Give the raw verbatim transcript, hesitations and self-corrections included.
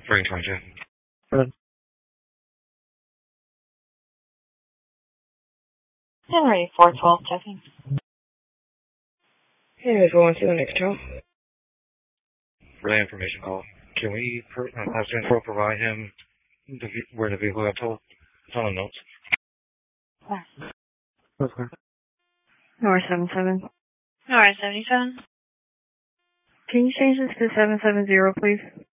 Frank twenty-two. Good. Henry, four twelve, checking. Henry, four one two, next call. Relay information call. Can we per, uh, have Central provide him the, where the vehicle got told? It's on the notes. Where? Okay. North seven seven. North seventy-seven. Can you change this to seven seven zero, please?